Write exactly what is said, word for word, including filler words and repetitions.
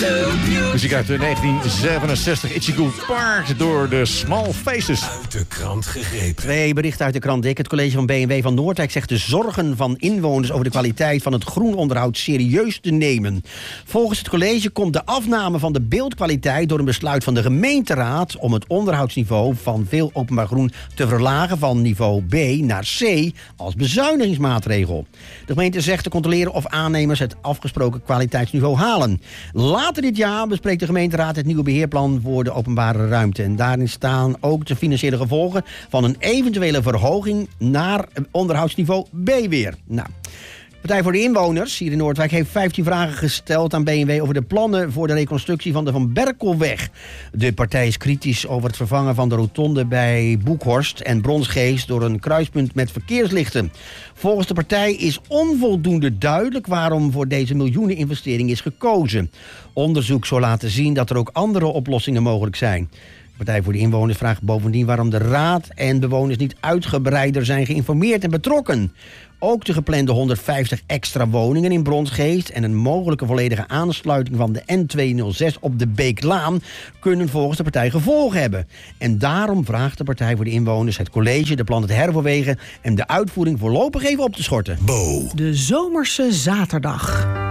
Muziek uit negentien zevenenzestig, Itchy Cool Park door de Small Faces. Uit de krant gegrepen. Twee berichten uit de krant, Dick. Het college van B en W van Noordwijk zegt de zorgen van inwoners over de kwaliteit van het groenonderhoud serieus te nemen. Volgens het college komt de afname van de beeldkwaliteit door een besluit van de gemeenteraad om het onderhoudsniveau van veel openbaar groen te verlagen van niveau B naar C als bezuinigingsmaatregel. De gemeente zegt te controleren of aannemers het afgesproken kwaliteitsniveau halen. Later dit jaar bespreekt de gemeenteraad het nieuwe beheerplan voor de openbare ruimte. En daarin staan ook de financiële gevolgen van een eventuele verhoging naar onderhoudsniveau B weer. Nou, de Partij voor de Inwoners hier in Noordwijk heeft vijftien vragen gesteld aan B en W over de plannen voor de reconstructie van de Van Berkelweg. De partij is kritisch over het vervangen van de rotonde bij Boekhorst en Bronsgeest door een kruispunt met verkeerslichten. Volgens de partij is onvoldoende duidelijk waarom voor deze miljoeneninvestering is gekozen. Onderzoek zal laten zien dat er ook andere oplossingen mogelijk zijn. De Partij voor de Inwoners vraagt bovendien waarom de raad en bewoners niet uitgebreider zijn geïnformeerd en betrokken. Ook de geplande honderdvijftig extra woningen in Bronsgeest en een mogelijke volledige aansluiting van de N tweehonderdzes op de Beeklaan kunnen volgens de partij gevolgen hebben. En daarom vraagt de Partij voor de Inwoners het college de plannen te heroverwegen en de uitvoering voorlopig even op te schorten. Bo. De zomerse zaterdag.